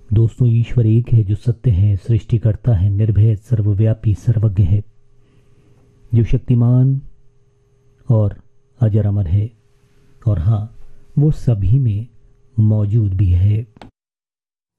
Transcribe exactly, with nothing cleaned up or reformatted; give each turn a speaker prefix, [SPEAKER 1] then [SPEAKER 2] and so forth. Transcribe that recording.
[SPEAKER 1] दोस्तों, ईश्वर एक है जो सत्य है, सृष्टिकर्ता है, निर्भय, सर्वव्यापी, सर्वज्ञ है, जो शक्तिमान और अजर अमर है। और हाँ, वो सभी में मौजूद भी है।